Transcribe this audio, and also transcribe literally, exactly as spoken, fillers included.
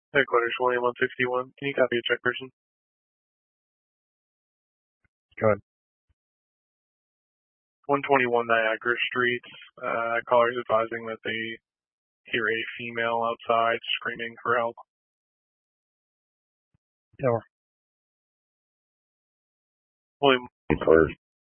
Headquarters William one sixty-one. Can you copy a check person? Go ahead. one twenty-one Niagara Street. Uh, callers advising that they hear a female outside screaming for help. Tower. William. First.